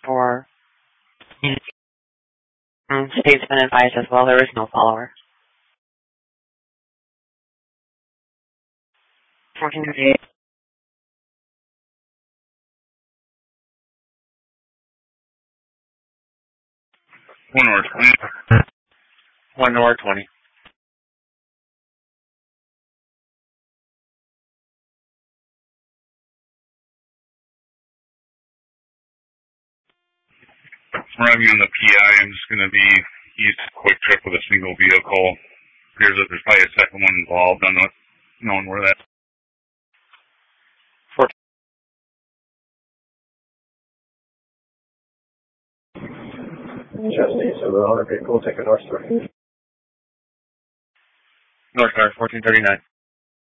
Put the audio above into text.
for Steve's been advised as well. There is no follower. 1438. 1 or 20. 1 or 20. Running on the PI, I'm just going to be used a quick trip with a single vehicle. Appears that there's probably a second one involved. I'm not knowing where that. 14. Just so the other vehicle will take a North Star. North Star, 1439.